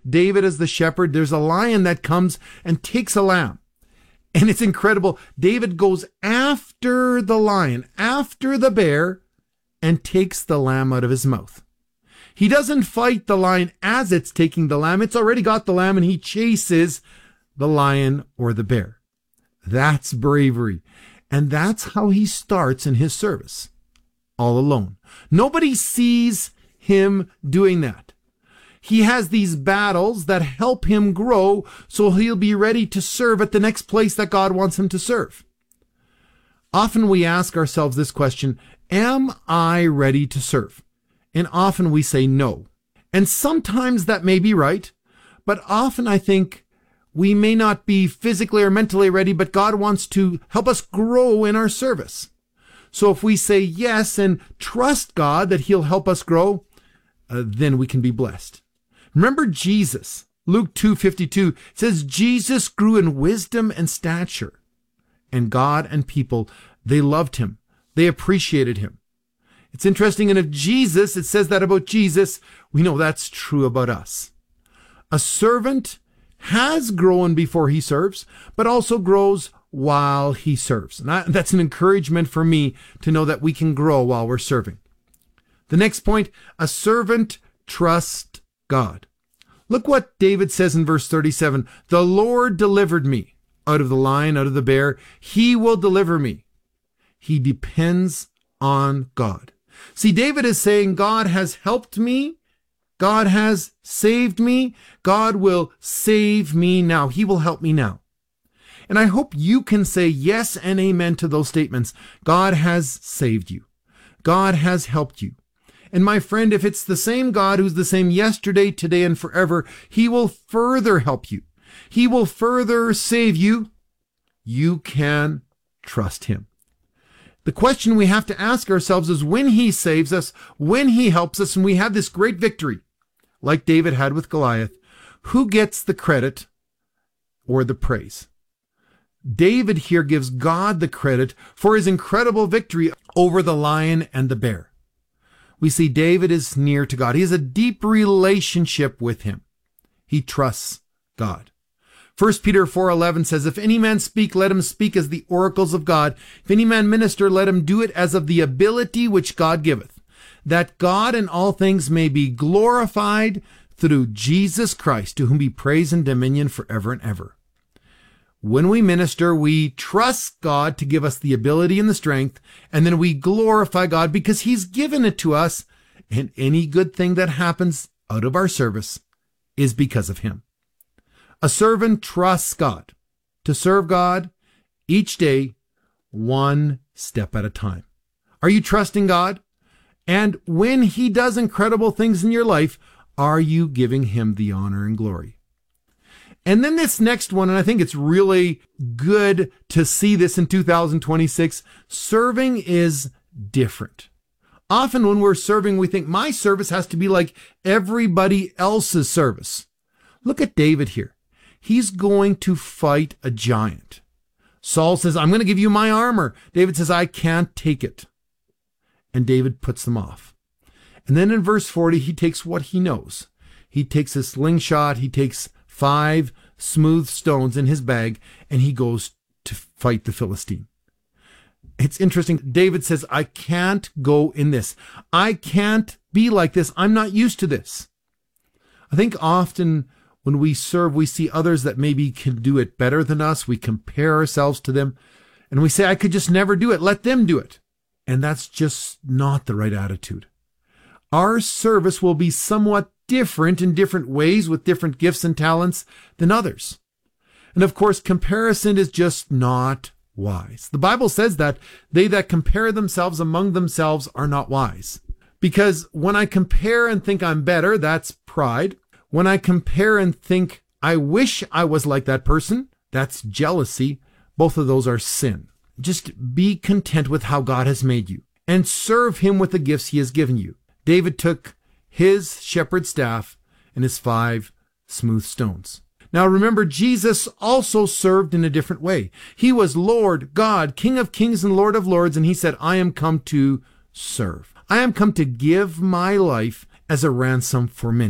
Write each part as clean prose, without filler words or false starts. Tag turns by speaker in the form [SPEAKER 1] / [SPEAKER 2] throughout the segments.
[SPEAKER 1] David as the shepherd, there's a lion that comes and takes a lamb. And it's incredible. David goes after the lion, after the bear, and takes the lamb out of his mouth. He doesn't fight the lion as it's taking the lamb. It's already got the lamb, and he chases the lion or the bear. That's bravery. And that's how he starts in his service. All alone. Nobody sees him doing that. He has these battles that help him grow so he'll be ready to serve at the next place that God wants him to serve. Often we ask ourselves this question, am I ready to serve? And often we say no. And sometimes that may be right, but often I think we may not be physically or mentally ready, but God wants to help us grow in our service. So if we say yes and trust God that he'll help us grow, then we can be blessed. Remember Jesus. Luke 2:52 says Jesus grew in wisdom and stature. And God and people, they loved him. They appreciated him. It's interesting, and if Jesus, it says that about Jesus, we know that's true about us. A servant has grown before he serves, but also grows while he serves. And that's an encouragement for me to know that we can grow while we're serving. The next point, a servant trusts God. Look what David says in verse 37. The Lord delivered me out of the lion, out of the bear. He will deliver me. He depends on God. See, David is saying, God has helped me. God has saved me. God will save me now. He will help me now. And I hope you can say yes and amen to those statements. God has saved you. God has helped you. And my friend, if it's the same God who's the same yesterday, today, and forever, he will further help you. He will further save you. You can trust him. The question we have to ask ourselves is when he saves us, when he helps us, and we have this great victory, like David had with Goliath, who gets the credit or the praise? David here gives God the credit for his incredible victory over the lion and the bear. We see David is near to God. He has a deep relationship with him. He trusts God. 1 Peter 4:11 says, if any man speak, let him speak as the oracles of God. If any man minister, let him do it as of the ability which God giveth, that God in all things may be glorified through Jesus Christ, to whom be praise and dominion forever and ever. When we minister, we trust God to give us the ability and the strength, and then we glorify God because he's given it to us, and any good thing that happens out of our service is because of him. A servant trusts God to serve God each day, one step at a time. Are you trusting God? And when he does incredible things in your life, are you giving him the honor and glory? And then this next one, and I think it's really good to see this in 2026, serving is different. Often when we're serving, we think my service has to be like everybody else's service. Look at David here. He's going to fight a giant. Saul says, I'm going to give you my armor. David says, I can't take it. And David puts them off. And then in verse 40, he takes what he knows. He takes a slingshot. He takes 5 smooth stones in his bag, and he goes to fight the Philistine. It's interesting. David says, I can't go in this. I can't be like this. I'm not used to this. I think often when we serve, we see others that maybe can do it better than us. We compare ourselves to them, and we say, I could just never do it. Let them do it. And that's just not the right attitude. Our service will be somewhat different in different ways with different gifts and talents than others. And of course, comparison is just not wise. The Bible says that they that compare themselves among themselves are not wise. Because when I compare and think I'm better, that's pride. When I compare and think I wish I was like that person, that's jealousy. Both of those are sin. Just be content with how God has made you and serve him with the gifts he has given you. David took his shepherd's staff and his 5 smooth stones. Now remember, Jesus also served in a different way. He was Lord, God, King of kings and Lord of lords, and he said, I am come to serve. I am come to give my life as a ransom for many.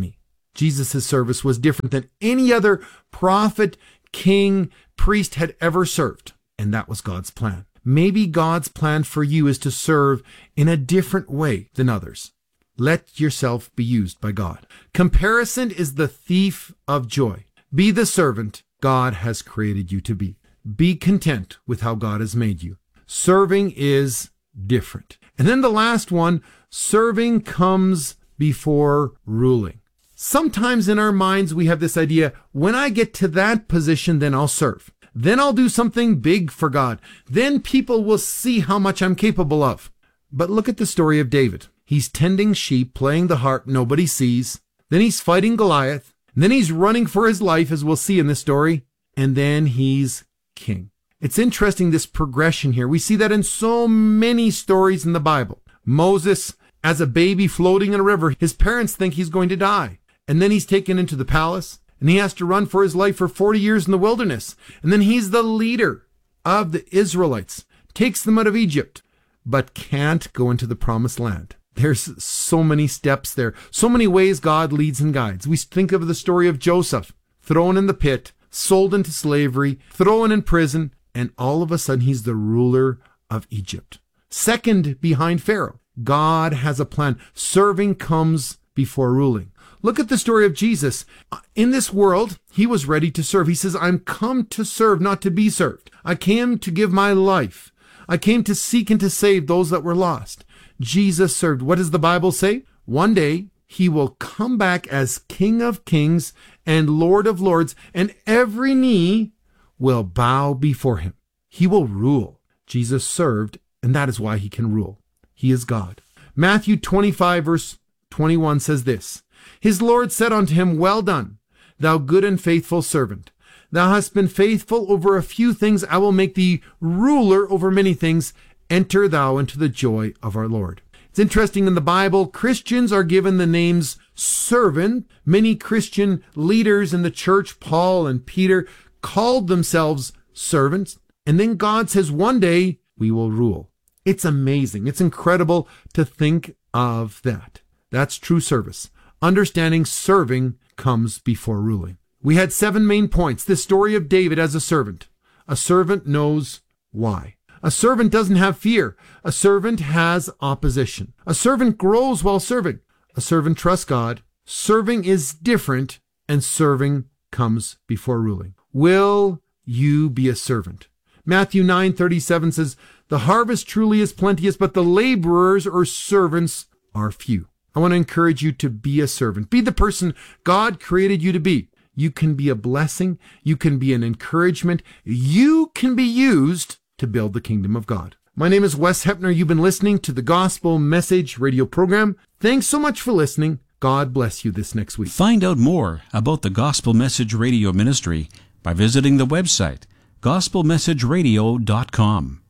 [SPEAKER 1] Jesus' service was different than any other prophet, king, priest had ever served. And that was God's plan. Maybe God's plan for you is to serve in a different way than others. Let yourself be used by God. Comparison is the thief of joy. Be the servant God has created you to be. Be content with how God has made you. Serving is different. And then the last one, serving comes before ruling. Sometimes in our minds we have this idea, when I get to that position, then I'll serve. Then I'll do something big for God. Then people will see how much I'm capable of. But look at the story of David. He's tending sheep, playing the harp nobody sees. Then he's fighting Goliath. And then he's running for his life, as we'll see in this story. And then he's king. It's interesting, this progression here. We see that in so many stories in the Bible. Moses, as a baby floating in a river, his parents think he's going to die. And then he's taken into the palace. And he has to run for his life for 40 years in the wilderness. And then he's the leader of the Israelites, takes them out of Egypt, but can't go into the promised land. There's so many steps there, so many ways God leads and guides. We think of the story of Joseph, thrown in the pit, sold into slavery, thrown in prison, and all of a sudden he's the ruler of Egypt. Second behind Pharaoh. God has a plan. Serving comes before ruling. Look at the story of Jesus. In this world, he was ready to serve. He says, I'm come to serve, not to be served. I came to give my life. I came to seek and to save those that were lost. Jesus served. What does the Bible say? One day, he will come back as King of Kings and Lord of Lords, and every knee will bow before him. He will rule. Jesus served, and that is why he can rule. He is God. Matthew 25, verse 21 says this, His Lord said unto him, Well done, thou good and faithful servant. Thou hast been faithful over a few things. I will make thee ruler over many things. Enter thou into the joy of our Lord. It's interesting, in the Bible, Christians are given the names servant. Many Christian leaders in the church, Paul and Peter, called themselves servants. And then God says, one day we will rule. It's amazing. It's incredible to think of that. That's true service. Understanding serving comes before ruling. We had 7 main points. This story of David as a servant. A servant knows why. A servant doesn't have fear. A servant has opposition. A servant grows while serving. A servant trusts God. Serving is different, and serving comes before ruling. Will you be a servant? Matthew 9:37 says, The harvest truly is plenteous, but the laborers or servants are few. I want to encourage you to be a servant. Be the person God created you to be. You can be a blessing. You can be an encouragement. You can be used to build the kingdom of God. My name is Wes Hepner. You've been listening to the Gospel Message radio program. Thanks so much for listening. God bless you this next week.
[SPEAKER 2] Find out more about the Gospel Message Radio Ministry by visiting the website gospelmessageradio.com.